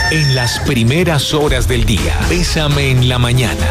En las primeras horas del día, Bésame en la mañana.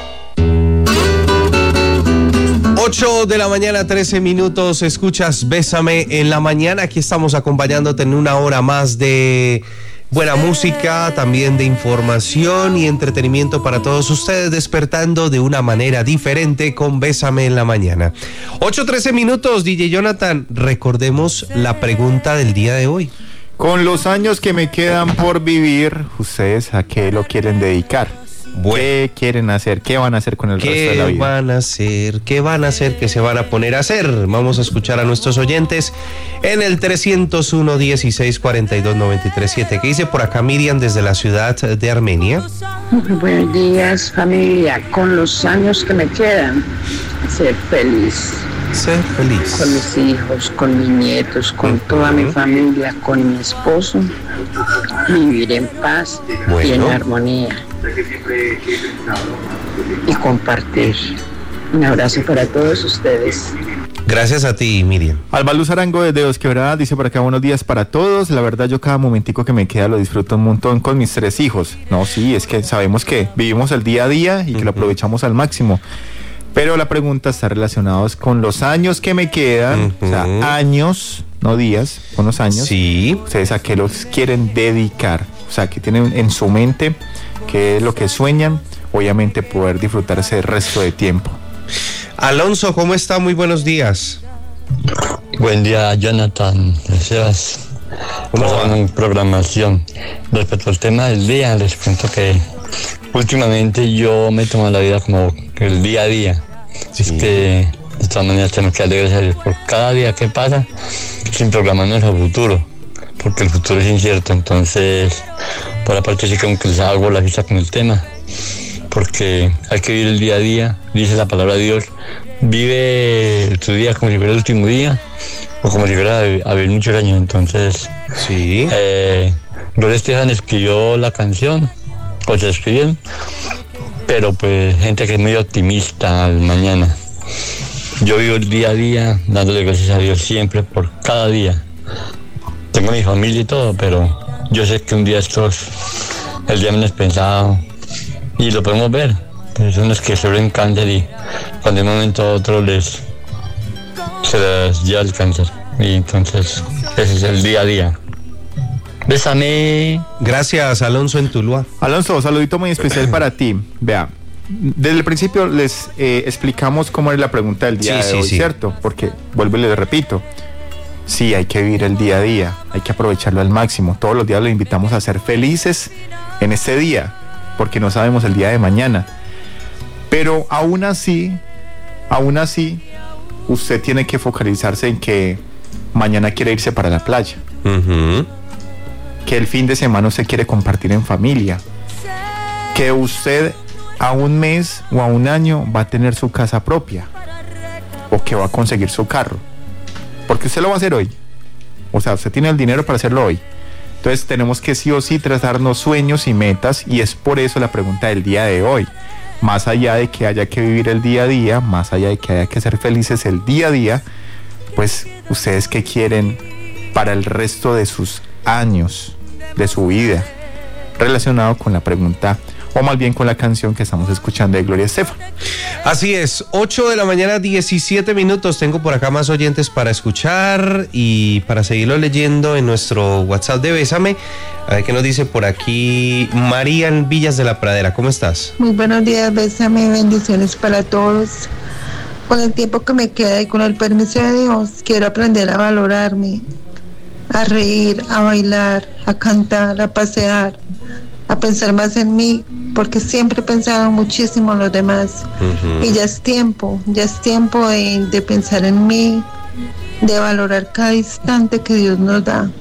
8 de la mañana, 13 minutos, escuchas Bésame en la mañana. Aquí estamos acompañándote en una hora más de buena música, también de información y entretenimiento para todos ustedes, despertando de una manera diferente con Bésame en la mañana. 8:13 minutos, DJ Jonathan, recordemos la pregunta del día de hoy. Con los años que me quedan por vivir, ¿ustedes a qué lo quieren dedicar? ¿Qué quieren hacer? ¿Qué van a hacer con el resto de la vida? ¿Qué van a hacer? ¿Qué van a hacer? ¿Qué se van a poner a hacer? Vamos a escuchar a nuestros oyentes en el 301-1642-937. ¿Qué dice por acá Miriam desde la ciudad de Armenia? Buenos días, familia. Con los años que me quedan, ser feliz. Ser feliz. Con mis hijos, con mis nietos, con toda mi familia, con mi esposo. Vivir en paz y en armonía. Y compartir. Un abrazo para todos ustedes. Gracias a ti, Miriam. Albaluz Arango desde Dos Quebradas dice por acá: buenos días para todos. La verdad, yo cada momentico que me queda lo disfruto un montón con mis 3 hijos. No, sí, es que sabemos que vivimos el día a día y que lo aprovechamos al máximo. Pero la pregunta está relacionada con los años que me quedan, o sea, años, no días, con los años. Sí. ¿Ustedes a qué los quieren dedicar? O sea, que tienen en su mente, qué es lo que sueñan, obviamente poder disfrutarse el resto de tiempo. Alonso, ¿cómo está? Muy buenos días. Buen día, Jonathan. Gracias por la programación. Respecto al tema del día, les cuento que últimamente yo me tomo la vida como el día a día. Sí. Es que de todas maneras tenemos que darle gracias a Dios por cada día que pasa, sin programar nuestro futuro, porque el futuro es incierto. Entonces, por aparte sí como que les hago la fiesta con el tema, porque hay que vivir el día a día. Dice la palabra de Dios: vive tu día como si fuera el último día, o como si fuera a vivir muchos años. Entonces, sí. Gloria Estefan escribió la canción, o se escribieron, pero pues gente que es muy optimista al mañana. Yo vivo el día a día dándole gracias a Dios siempre por cada día. Tengo mi familia y todo, pero yo sé que un día el día menos pensado, y lo podemos ver, personas que sufren cáncer y cuando de un momento a otro se les lleva el cáncer, y entonces ese es el día a día. Bésame. Gracias, Alonso en Tuluá. Alonso, un saludito muy especial para ti. Vea, desde el principio les explicamos cómo es la pregunta del día de hoy, ¿cierto? Porque, vuelvo y les repito, sí, hay que vivir el día a día, hay que aprovecharlo al máximo. Todos los días los invitamos a ser felices en este día, porque no sabemos el día de mañana. Pero aún así, usted tiene que focalizarse en que mañana quiere irse para la playa. Que el fin de semana usted quiere compartir en familia, que usted a un mes o a un año va a tener su casa propia, o que va a conseguir su carro, porque usted lo va a hacer hoy. O sea, usted tiene el dinero para hacerlo hoy. Entonces tenemos que sí o sí trazarnos sueños y metas, y es por eso la pregunta del día de hoy. Más allá de que haya que vivir el día a día, más allá de que haya que ser felices el día a día, pues ustedes qué quieren para el resto de sus años, de su vida, relacionado con la pregunta, o más bien con la canción que estamos escuchando de Gloria Estefan. Así es, 8 de la mañana, 17 minutos. Tengo por acá más oyentes para escuchar y para seguirlo leyendo en nuestro WhatsApp de Bésame. A ver qué nos dice por aquí María en Villas de la Pradera. ¿Cómo estás? Muy buenos días, Bésame, bendiciones para todos. Con el tiempo que me queda y con el permiso de Dios, quiero aprender a valorarme, a reír, a bailar, a cantar, a pasear, a pensar más en mí, porque siempre he pensado muchísimo en los demás. Y ya es tiempo de pensar en mí, de valorar cada instante que Dios nos da.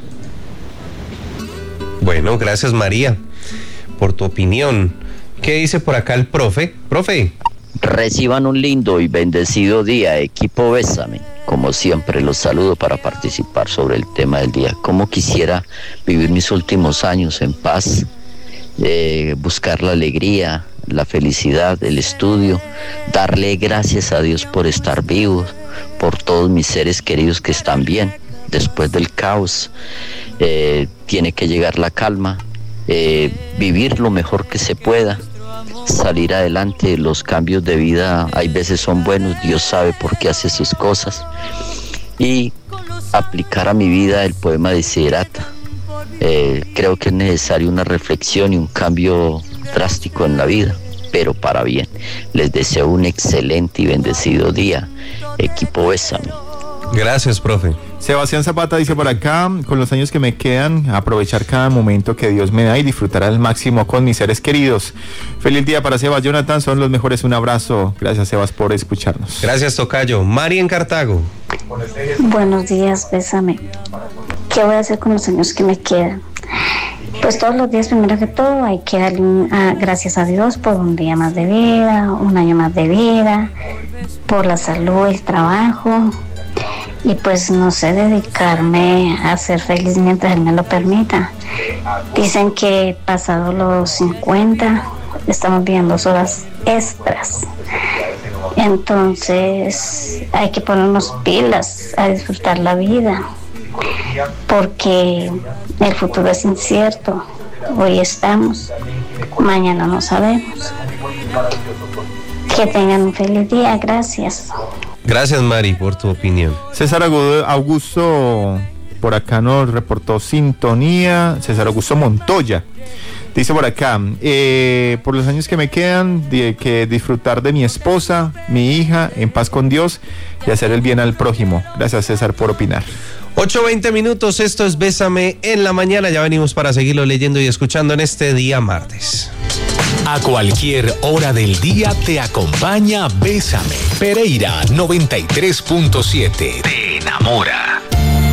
Bueno, gracias María por tu opinión. ¿Qué dice por acá el profe? Profe. Reciban un lindo y bendecido día, equipo Bésame. Como siempre, los saludo para participar sobre el tema del día. Cómo quisiera vivir mis últimos años en paz, buscar la alegría, la felicidad, el estudio, darle gracias a Dios por estar vivos, por todos mis seres queridos que están bien. Después del caos, tiene que llegar la calma. vivir lo mejor que se pueda, salir adelante. Los cambios de vida hay veces son buenos, Dios sabe por qué hace sus cosas, y aplicar a mi vida el poema de Siddhartha. Creo que es necesario una reflexión y un cambio drástico en la vida, pero para bien. Les deseo un excelente y bendecido día, equipo Bésame. Gracias, profe. Sebastián Zapata dice por acá: con los años que me quedan, aprovechar cada momento que Dios me da y disfrutar al máximo con mis seres queridos. Feliz día para Sebas. Jonathan, son los mejores. Un abrazo. Gracias, Sebas, por escucharnos. Gracias, tocayo. Mari en Cartago. Buenos días, Bésame. ¿Qué voy a hacer con los años que me quedan? Pues todos los días, primero que todo, hay que darle gracias a Dios por un día más de vida, un año más de vida, por la salud, el trabajo, y pues no sé, dedicarme a ser feliz mientras Él me lo permita. Dicen que pasados los 50 estamos viviendo horas extras, entonces hay que ponernos pilas a disfrutar la vida, porque el futuro es incierto. Hoy estamos, mañana no sabemos. Que tengan un feliz día. Gracias. Gracias, Mari, por tu opinión. César Augusto por acá nos reportó sintonía. César Augusto Montoya dice por acá: por los años que me quedan, que disfrutar de mi esposa, mi hija, en paz con Dios y hacer el bien al prójimo. Gracias, César, por opinar. 8:20 minutos, esto es Bésame en la mañana. Ya venimos para seguirlo leyendo y escuchando en este día martes. A cualquier hora del día te acompaña Bésame. Pereira 93.7. Te enamora.